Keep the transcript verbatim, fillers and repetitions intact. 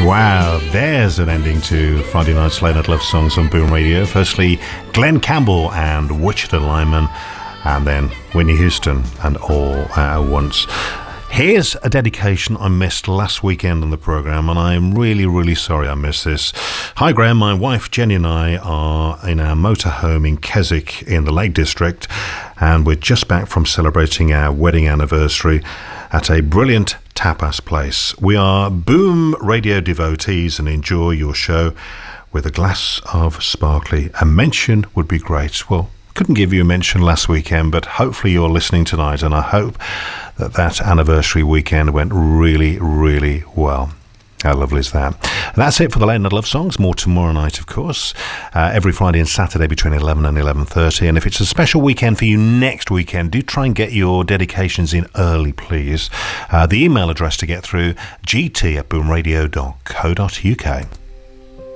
Wow, there's an ending to Friday Night's Late Night Love Songs on Boom Radio. Firstly, Glenn Campbell and Wichita Lineman, and then Whitney Houston and All at Once. Here's a dedication I missed last weekend on the programme, and I'm really, really sorry I missed this. Hi Graham, my wife Jenny and I are in our motorhome in Keswick in the Lake District, and we're just back from celebrating our wedding anniversary at a brilliant tapas place. We are Boom Radio devotees and enjoy your show with a glass of sparkly. A mention would be great. Well, couldn't give you a mention last weekend, but hopefully you're listening tonight, and I hope that that anniversary weekend went really, really well. How lovely is that? And that's it for the Late Night Love Songs. More tomorrow night, of course, uh, every Friday and Saturday between eleven and eleven thirty. And if it's a special weekend for you next weekend, do try and get your dedications in early, please. Uh, the email address to get through, g t at boom radio dot co dot u k.